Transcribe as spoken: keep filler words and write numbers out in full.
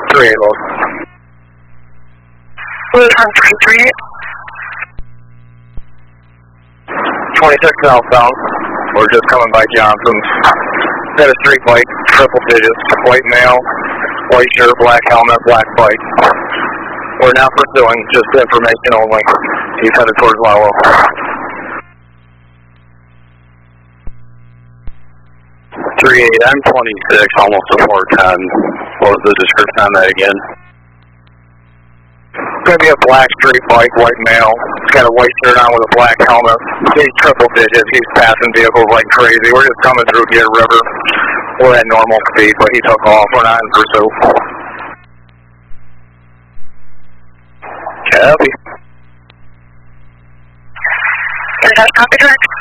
three eight load. Load on three three eight. twenty-six southbound. We're just coming by Johnson's. Got a street bike, triple digits, white male, white shirt, black helmet, black bike. We're now pursuing, just information only. He's headed towards Lowell. three eight, I'm twenty-six, almost a four ten. What was the description on that again? It's going to be a black street bike, white male. He's got a white shirt on with a black helmet. He's triple digits. He's passing vehicles like crazy. We're just coming through Deer River. We're at normal speed, but he took off. We're not in pursuit. Copy. Is that copy direct?